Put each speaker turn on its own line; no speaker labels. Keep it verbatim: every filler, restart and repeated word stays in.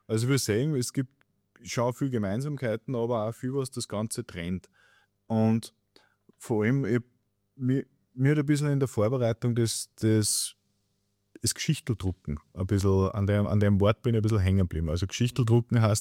Also wir sehen, es gibt schon viel Gemeinsamkeiten, aber auch viel, was das Ganze trennt. Und vor allem, ich, mir, mir hat ein bisschen in der Vorbereitung das, das, das Geschichteldrucken, ein bisschen an dem, an dem Wort bin ich ein bisschen hängen geblieben. Also Geschichteldrucken heißt